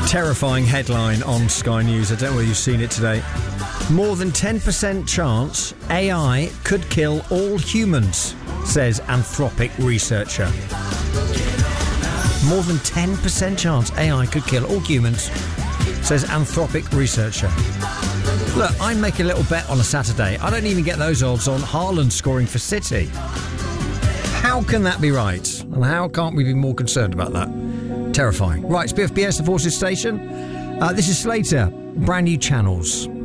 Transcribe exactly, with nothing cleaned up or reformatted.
Terrifying headline on Sky News. I don't know whether you've seen it today. More than ten percent chance A I could kill all humans, says Anthropic researcher. More than ten percent chance A I could kill all humans, says Anthropic researcher. Look, I'm making a little bet on a Saturday. I don't even get those odds on Haaland scoring for City. How can that be right? And how can't we be more concerned about that? Terrifying. Right, it's B F B S, the Forces Station. Uh, this is Slater. Brand new channels.